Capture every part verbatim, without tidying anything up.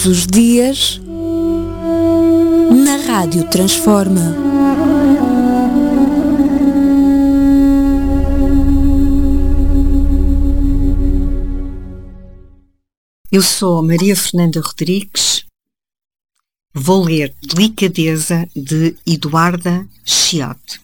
Os dias na Rádio Transforma. Eu sou Maria Fernanda Rodrigues. Vou ler Delicadeza de Eduarda Chiotte.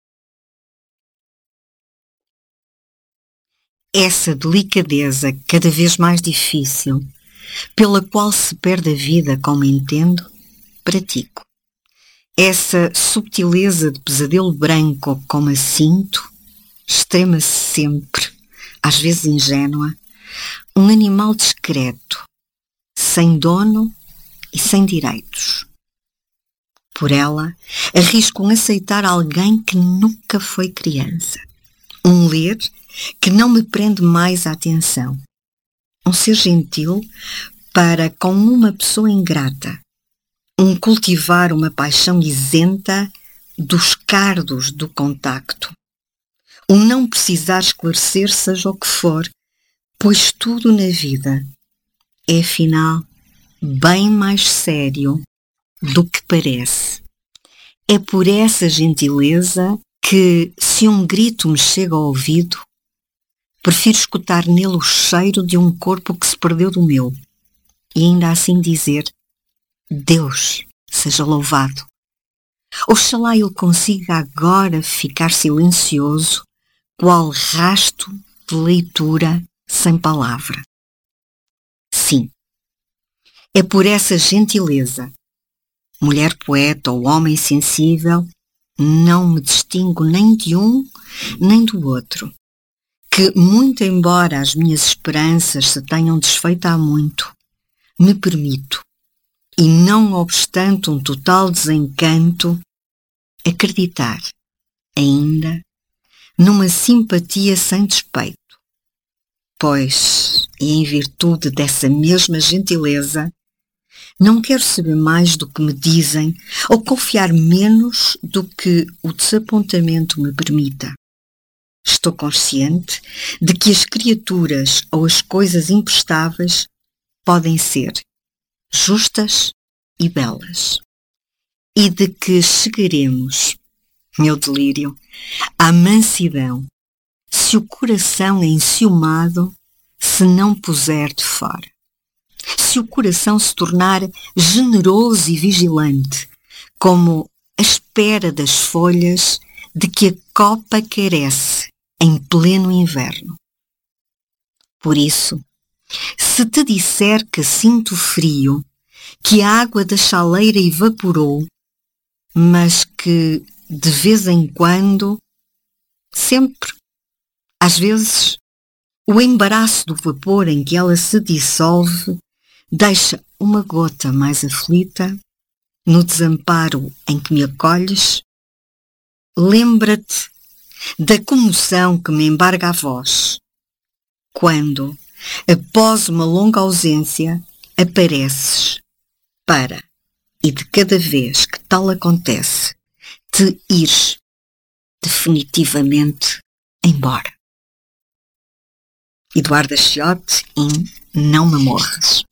Essa delicadeza cada vez mais difícil, pela qual se perde a vida, como entendo, pratico. Essa subtileza de pesadelo branco como a sinto, extrema-se sempre, às vezes ingênua, um animal discreto, sem dono e sem direitos. Por ela, arrisco um aceitar alguém que nunca foi criança, um ler que não me prende mais a atenção, um ser gentil para com uma pessoa ingrata, um cultivar uma paixão isenta dos cardos do contacto, um não precisar esclarecer seja o que for, pois tudo na vida é afinal bem mais sério do que parece. É por essa gentileza que, se um grito me chega ao ouvido, prefiro escutar nele o cheiro de um corpo que se perdeu do meu e ainda assim dizer: Deus seja louvado. Oxalá ele consiga agora ficar silencioso, qual rasto de leitura sem palavra. Sim, é por essa gentileza, mulher poeta ou homem sensível, não me distingo nem de um nem do outro, que, muito embora as minhas esperanças se tenham desfeito há muito, me permito, e não obstante um total desencanto, acreditar, ainda, numa simpatia sem despeito, pois, e em virtude dessa mesma gentileza, não quero saber mais do que me dizem ou confiar menos do que o desapontamento me permita. Estou consciente de que as criaturas ou as coisas imprestáveis podem ser justas e belas, e de que chegaremos, meu delírio, à mansidão, se o coração enciumado se não puser de fora, se o coração se tornar generoso e vigilante, como a espera das folhas de que a copa carece em pleno inverno. Por isso, se te disser que sinto frio, que a água da chaleira evaporou, mas que, de vez em quando, sempre, às vezes, o embaraço do vapor em que ela se dissolve deixa uma gota mais aflita, no desamparo em que me acolhes, lembra-te da comoção que me embarga a voz, quando, após uma longa ausência, apareces para, e de cada vez que tal acontece, te ires definitivamente embora. Eduarda Chiotte em Não Me Morras.